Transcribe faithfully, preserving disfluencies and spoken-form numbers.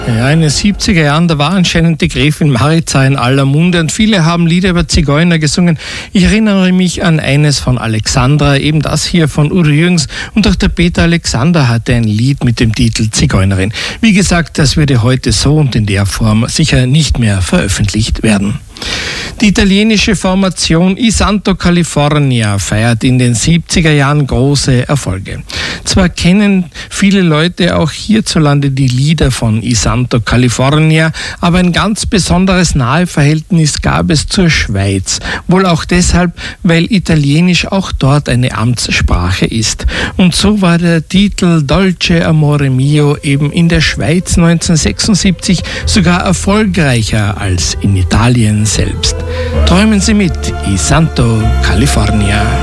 Ja, in den siebziger Jahren, da war anscheinend die Gräfin Maritza in aller Munde und viele haben Lieder über Zigeuner gesungen. Ich erinnere mich an eines von Alexandra, eben das hier von Udo Jürgens, und auch der Peter Alexander hatte ein Lied mit dem Titel Zigeunerin. Wie gesagt, das würde heute so und in der Form sicher nicht mehr veröffentlicht werden. Die italienische Formation I Santo California feiert in den siebziger Jahren große Erfolge. Zwar kennen viele Leute auch hierzulande die Lieder von I Santo California, aber ein ganz besonderes Naheverhältnis gab es zur Schweiz. Wohl auch deshalb, weil Italienisch auch dort eine Amtssprache ist. Und so war der Titel Dolce Amore Mio eben in der Schweiz neunzehnhundertsechsundsiebzig sogar erfolgreicher als in Italien selbst. Träumen Sie mit I Santo California.